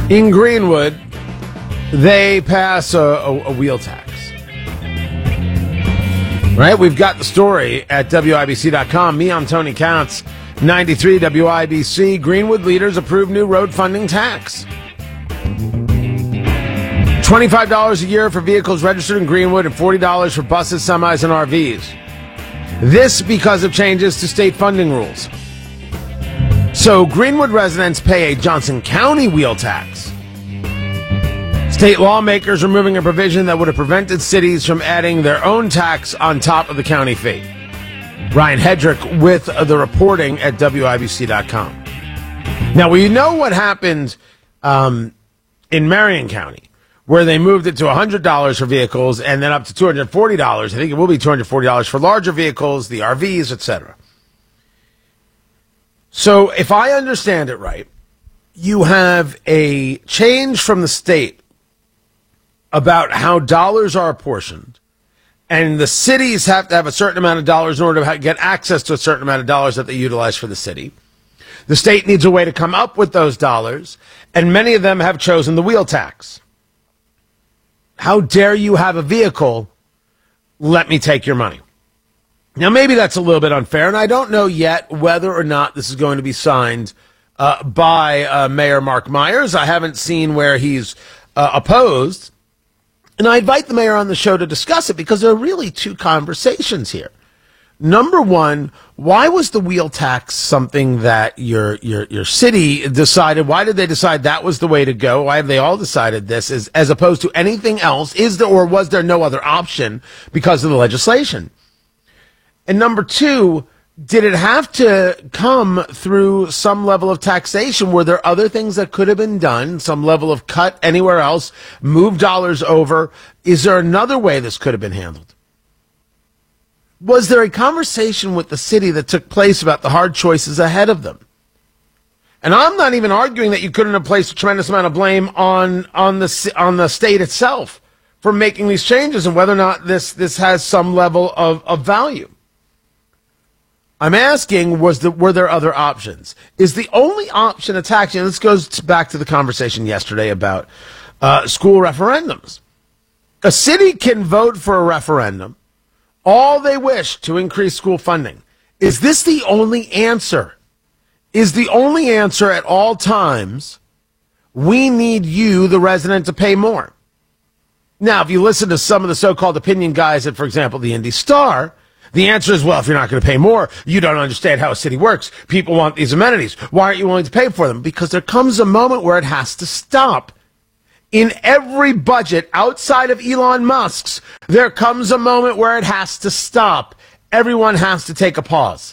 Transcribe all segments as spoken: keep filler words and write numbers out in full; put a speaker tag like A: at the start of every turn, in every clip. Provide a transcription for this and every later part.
A: In Greenwood, they pass a, a, a wheel tax. Right? We've got the story at W I B C dot com. Me, I'm Tony Katz, ninety-three W I B C. Greenwood leaders approve new road funding tax. twenty-five dollars a year for vehicles registered in Greenwood and forty dollars for buses, semis, and R Vs. This because of changes to state funding rules. So Greenwood residents pay a Johnson County wheel tax. State lawmakers removing a provision that would have prevented cities from adding their own tax on top of the county fee. Ryan Hedrick with the reporting at W I B C dot com. Now, we know what happened um, in Marion County, where they moved it to one hundred dollars for vehicles and then up to two hundred forty dollars. I think it will be two hundred forty dollars for larger vehicles, the R Vs, et cetera. So if I understand it right, you have a change from the state about how dollars are apportioned, and the cities have to have a certain amount of dollars in order to get access to a certain amount of dollars that they utilize for the city. The state needs a way to come up with those dollars, and many of them have chosen the wheel tax. How dare you have a vehicle? Let me take your money. Now, maybe that's a little bit unfair, and I don't know yet whether or not this is going to be signed uh, by uh, Mayor Mark Myers. I haven't seen where he's uh, opposed. And I invite the mayor on the show to discuss it because there are really two conversations here. Number one, why was the wheel tax something that your your your city decided? Why did they decide that was the way to go? Why have they all decided this as, as opposed to anything else? Is there or was there no other option because of the legislation? And number two, did it have to come through some level of taxation? Were there other things that could have been done, some level of cut anywhere else, move dollars over? Is there another way this could have been handled? Was there a conversation with the city that took place about the hard choices ahead of them? And I'm not even arguing that you couldn't have placed a tremendous amount of blame on, on, the, on the state itself for making these changes and whether or not this, this has some level of, of value. I'm asking, was the, were there other options? Is the only option a tax? And this goes back to the conversation yesterday about uh, school referendums. A city can vote for a referendum all they wish to increase school funding. Is this the only answer? Is the only answer at all times, we need you, the resident, to pay more? Now, if you listen to some of the so-called opinion guys at, for example, the Indy Star, the answer is, well, if you're not going to pay more, you don't understand how a city works. People want these amenities. Why aren't you willing to pay for them? Because there comes a moment where it has to stop. In every budget outside of Elon Musk's, there comes a moment where it has to stop. Everyone has to take a pause.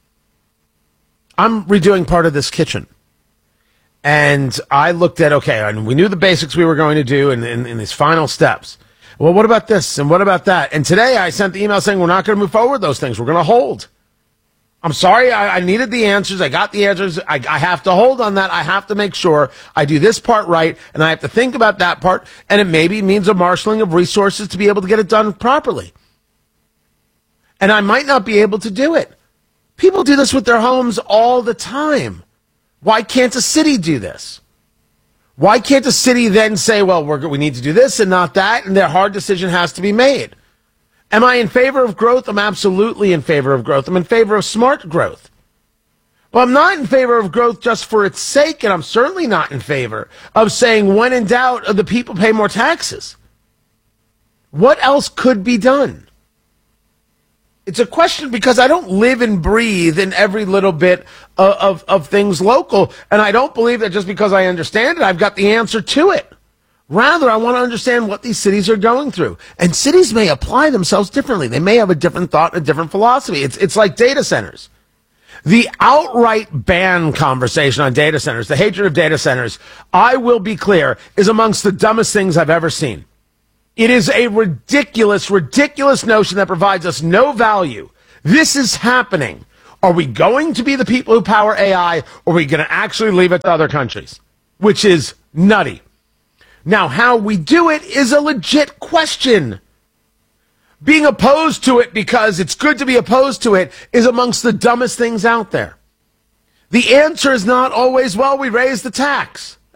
A: I'm redoing part of this kitchen. And I looked at, okay, and we knew the basics we were going to do in, in, in these final steps. Well, what about this and what about that? And today I sent the email saying we're not going to move forward with those things. We're going to hold. I'm sorry. I, I needed the answers. I got the answers. I, I have to hold on that. I have to make sure I do this part right, and I have to think about that part, and it maybe means a marshaling of resources to be able to get it done properly. And I might not be able to do it. People do this with their homes all the time. Why can't a city do this? Why can't a city then say, well, we're, we need to do this and not that, and their hard decision has to be made? Am I in favor of growth? I'm absolutely in favor of growth. I'm in favor of smart growth. But I'm not in favor of growth just for its sake, and I'm certainly not in favor of saying, when in doubt, the people pay more taxes. What else could be done? It's a question because I don't live and breathe in every little bit of, of, of things local, and I don't believe that just because I understand it, I've got the answer to it. Rather, I want to understand what these cities are going through. And cities may apply themselves differently. They may have a different thought, a different philosophy. It's, it's like data centers. The outright ban conversation on data centers, the hatred of data centers, I will be clear, is amongst the dumbest things I've ever seen. It is a ridiculous, ridiculous notion that provides us no value. This is happening. Are we going to be the people who power A I, or are we going to actually leave it to other countries? Which is nutty. Now, how we do it is a legit question. Being opposed to it because it's good to be opposed to it is amongst the dumbest things out there. The answer is not always, well, we raise the tax.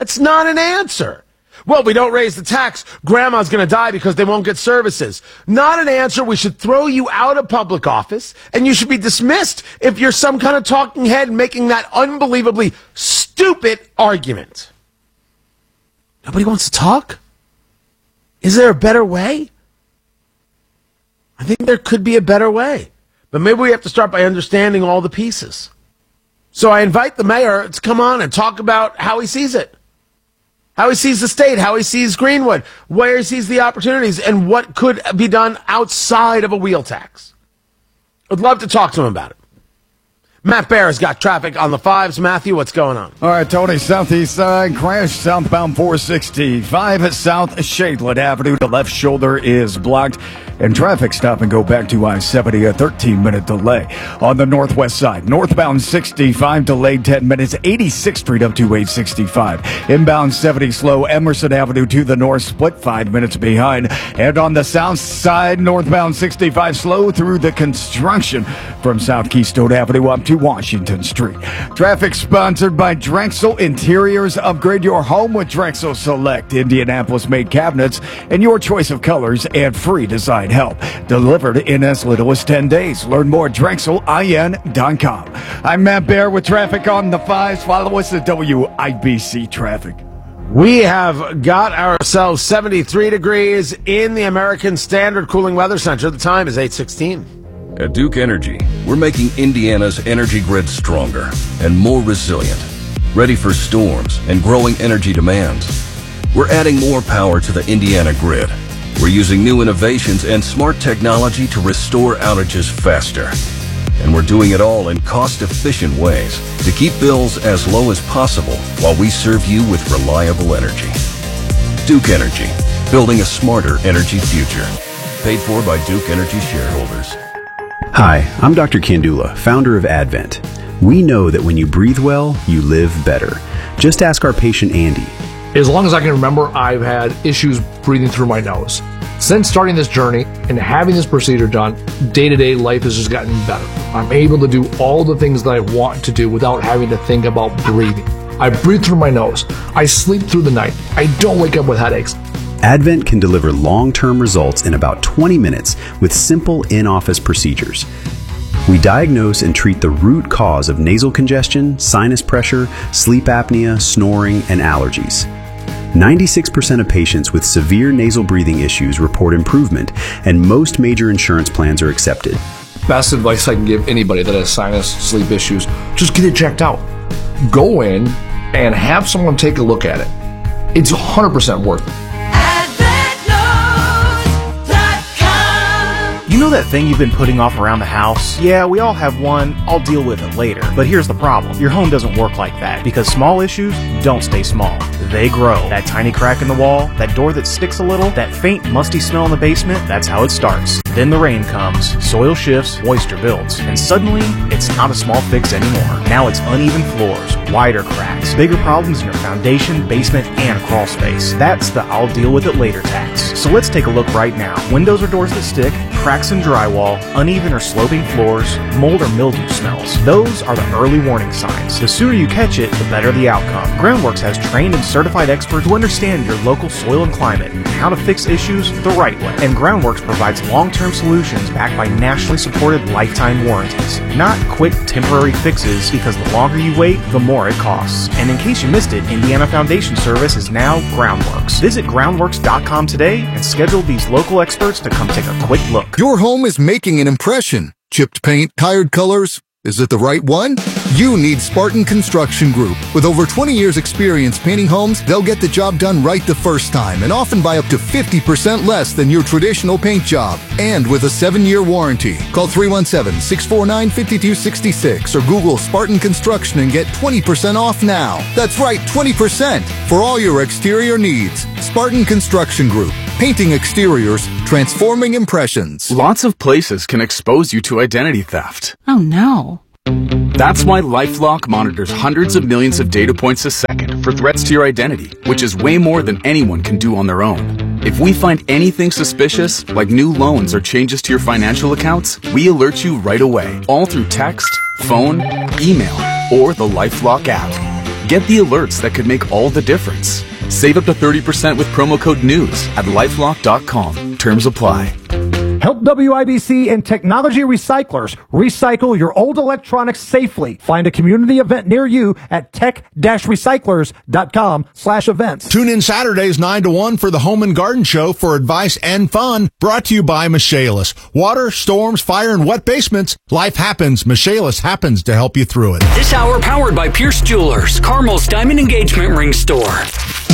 A: That's not an answer. Well, we don't raise the tax, grandma's going to die because they won't get services. Not an answer. We should throw you out of public office, and you should be dismissed if you're some kind of talking head making that unbelievably stupid argument. Nobody wants to talk? Is there a better way? I think there could be a better way. But maybe we have to start by understanding all the pieces. So I invite the mayor to come on and talk about how he sees it. How he sees the state, how he sees Greenwood, where he sees the opportunities, and what could be done outside of a wheel tax. I'd love to talk to him about it. Matt Bear has got traffic on the fives. Matthew, what's going on?
B: All right, Tony, southeast side, crash southbound four sixty-five at South Shadeland Avenue. The left shoulder is blocked, and traffic stop and go back to I seventy, a thirteen-minute delay. On the northwest side, northbound sixty-five, delayed ten minutes, eighty-sixth Street up to eight sixty-five. Inbound seventy, slow, Emerson Avenue to the north, split five minutes behind. And on the south side, northbound sixty-five, slow through the construction from South Keystone Avenue up to Washington Street. Traffic sponsored by Drexel Interiors. Upgrade your home with Drexel Select Indianapolis-made cabinets and your choice of colors and free design help. Delivered in as little as ten days. Learn more at Drexel I N dot com. I'm Matt Bear with traffic on the fives. Follow us at W I B C Traffic.
A: We have got ourselves seventy-three degrees in the American Standard Cooling Weather Center. The time is eight sixteen.
C: At Duke Energy, we're making Indiana's energy grid stronger and more resilient, ready for storms and growing energy demands. We're adding more power to the Indiana grid. We're using new innovations and smart technology to restore outages faster. And we're doing it all in cost-efficient ways to keep bills as low as possible while we serve you with reliable energy. Duke Energy, building a smarter energy future. Paid for by Duke Energy shareholders.
D: Hi, I'm Doctor Kandula, founder of Advent. We know that when you breathe well, you live better. Just ask our patient Andy.
E: As long as I can remember, I've had issues breathing through my nose. Since starting this journey and having this procedure done, day-to-day life has just gotten better. I'm able to do all the things that I want to do without having to think about breathing. I breathe through my nose. I sleep through the night. I don't wake up with headaches.
D: Advent can deliver long-term results in about twenty minutes with simple in-office procedures. We diagnose and treat the root cause of nasal congestion, sinus pressure, sleep apnea, snoring, and allergies. ninety-six percent of patients with severe nasal breathing issues report improvement, and most major insurance plans are accepted.
E: Best advice I can give anybody that has sinus, sleep issues, just get it checked out. Go in and have someone take a look at it. It's one hundred percent worth it.
F: You know that thing you've been putting off around the house? Yeah, we all have one. I'll deal with it later. But here's the problem. Your home doesn't work like that because small issues don't stay small. They grow. That tiny crack in the wall, that door that sticks a little, that faint, musty smell in the basement, that's how it starts. Then the rain comes, soil shifts, moisture builds, and suddenly, it's not a small fix anymore. Now it's uneven floors, wider cracks, bigger problems in your foundation, basement, and crawl space. That's the I'll deal with it later tax. So let's take a look right now. Windows or doors that stick, cracks in drywall, uneven or sloping floors, mold or mildew smells. Those are the early warning signs. The sooner you catch it, the better the outcome. Groundworks has trained and certified experts who understand your local soil and climate and how to fix issues the right way. And Groundworks provides long-term solutions backed by nationally supported lifetime warranties. Not quick temporary fixes, because the longer you wait, the more it costs. And in case you missed it, Indiana Foundation Service is now Groundworks. Visit groundworks dot com today and schedule these local experts to come take a quick look.
G: Your home is making an impression. Chipped paint, tired colors. Is it the right one? You need Spartan Construction Group. With over twenty years experience painting homes, they'll get the job done right the first time and often by up to fifty percent less than your traditional paint job. And with a seven-year warranty. Call three one seven, six four nine, five two six six or Google Spartan Construction and get twenty percent off now. That's right, twenty percent for all your exterior needs. Spartan Construction Group. Painting exteriors, transforming impressions.
H: Lots of places can expose you to identity theft.
I: Oh no.
H: That's why LifeLock monitors hundreds of millions of data points a second for threats to your identity, which is way more than anyone can do on their own. If we find anything suspicious, like new loans or changes to your financial accounts, we alert you right away, all through text, phone, email, or the LifeLock app. Get the alerts that could make all the difference. Save up to thirty percent with promo code NEWS at lifelock dot com. Terms apply.
I: Help W I B C and Technology Recyclers recycle your old electronics safely. Find a community event near you at tech dash recyclers dot com slash events.
J: Tune in Saturdays nine to one for the Home and Garden Show for advice and fun. Brought to you by Michaelis. Water, storms, fire, and wet basements. Life happens. Michaelis happens to help you through it.
K: This hour powered by Pierce Jewelers, Carmel's Diamond Engagement Ring Store.